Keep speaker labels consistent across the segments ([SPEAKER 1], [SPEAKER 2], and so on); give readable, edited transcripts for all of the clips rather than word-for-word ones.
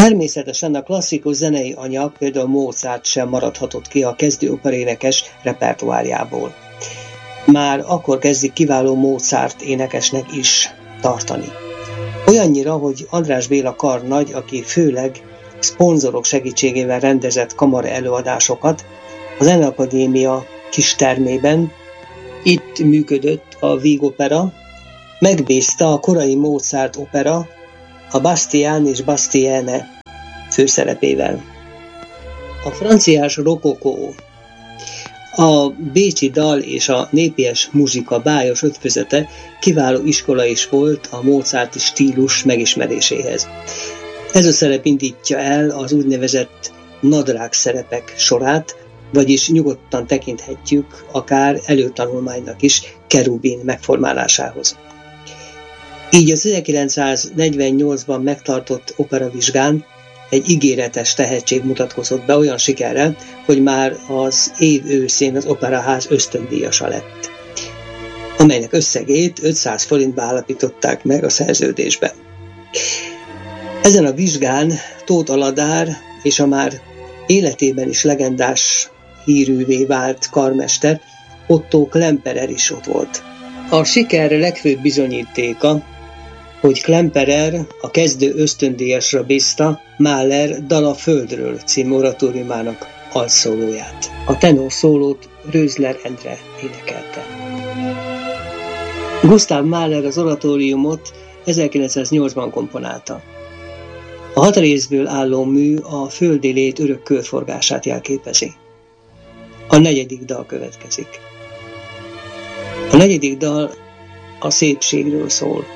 [SPEAKER 1] Természetesen a klasszikus zenei anyag, például Mozart sem maradhatott ki a kezdő operénekes repertoárjából. Már akkor kezdik kiváló Mozart énekesnek is tartani. Olyannyira, hogy András Béla karnagy, aki főleg szponzorok segítségével rendezett kamara előadásokat a Zeneakadémia kistermében, itt működött a Vígopera, megbízta a korai Mozart opera a Bastian és Bastiene főszerepével. A franciás rokokó, a bécsi dal és a népies muzsika bájos ötvözete kiváló iskola is volt a mozarti stílus megismeréséhez. Ez a szerep indítja el az úgynevezett nadrág szerepek sorát, vagyis nyugodtan tekinthetjük akár előtanulmánynak is Cherubin megformálásához. Így az 1948-ban megtartott operavizsgán egy ígéretes tehetség mutatkozott be olyan sikerrel, hogy már az év őszén az Operaház ösztöndíjasa lett, amelynek összegét 500 forintba állapították meg a szerződésben. Ezen a vizsgán Tóth Aladár és a már életében is legendás hírűvé vált karmester Otto Klemperer is ott volt. A siker legfőbb bizonyítéka, hogy Klemperer a kezdő ösztöndíjasra bízta Mahler Dal a földről című oratóriumának altszólóját. A tenor szólót Rösler Endre énekelte. Gustav Mahler az oratóriumot 1908-ban komponálta. A 6 részből álló mű a földi lét örök körforgását jelképezi. A 4. dal következik. A 4. dal a szépségről szól.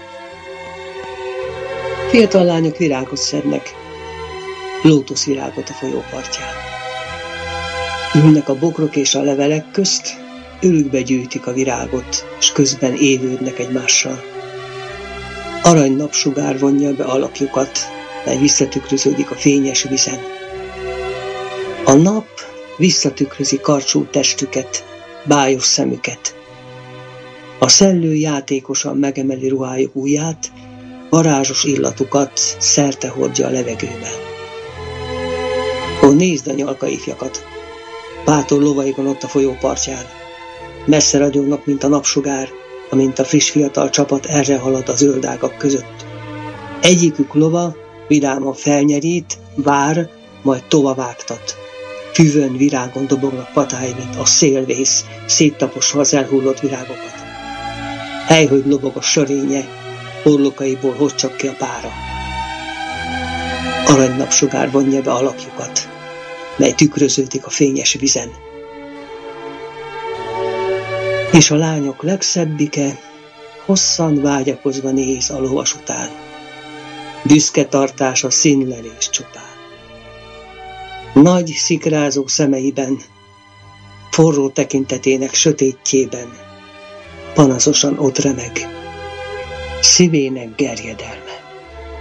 [SPEAKER 1] Fiatal lányok virágot szednek, lótuszvirágot a folyópartján. Ülnek a bokrok és a levelek közt, ölükbe gyűjtik a virágot, és közben évődnek egymással. Arany napsugár vonja be alakjukat, mely visszatükröződik a fényes vizen. A nap visszatükrözi karcsú testüket, bájos szemüket. A szellő játékosan megemeli ruhájuk ujját, varázsos illatukat szerte hordja a levegőben. Ó, nézd a nyalka ifjakat! Bátor lovaikon ott a folyó partján. Messze ragyognak, mint a napsugár, amint a friss fiatal csapat erre halad a zöld ágak között. Egyikük lova vidáman felnyerít, vár, majd tovavágtat. Füvön, virágon dobognak patái, mint a szélvész, széttaposva az elhullott virágokat. Hely, hogy lobog a sörénye, orlokaiból hozd ki a pára. Aranynapsugár vonja be alakjukat, mely tükröződik a fényes vizen. És a lányok legszebbike hosszan vágyakozva néz a lovas után. Büszke tartása színlelés csupán. Nagy szikrázó szemeiben, forró tekintetének sötétjében panaszosan ott remeg, szívének gerjedelme.